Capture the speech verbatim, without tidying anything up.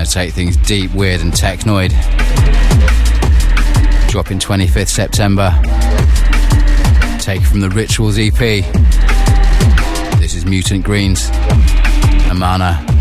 to take things deep, weird and technoid. Dropping twenty-fifth September. Take from the Rituals E P. This is Mutant Greens. Amana.